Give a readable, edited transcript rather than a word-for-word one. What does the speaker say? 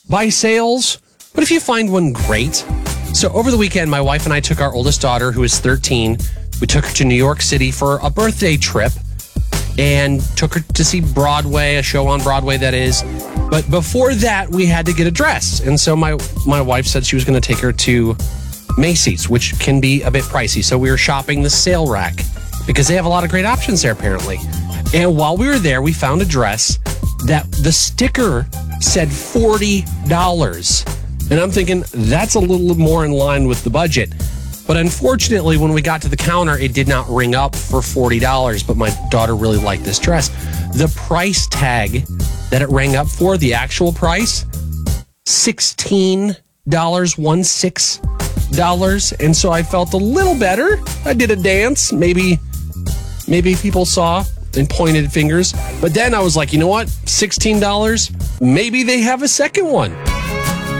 by sales, but if you find one, great. So over the weekend, my wife and I took our oldest daughter, who is 13. We took her to New York City for a birthday trip and took her to see Broadway, a show on Broadway, that is. But before that, we had to get a dress. And so my wife said she was going to take her to Macy's, which can be a bit pricey. So we were shopping the sale rack because they have a lot of great options there, apparently. And while we were there, we found a dress that the sticker said $40. And I'm thinking, that's a little more in line with the budget. But unfortunately, when we got to the counter, it did not ring up for $40. But my daughter really liked this dress. The price tag that it rang up for, the actual price, $16, $16. And so I felt a little better. I did a dance. Maybe people saw and pointed fingers. But then I was like, you know what? $16? Maybe they have a second one.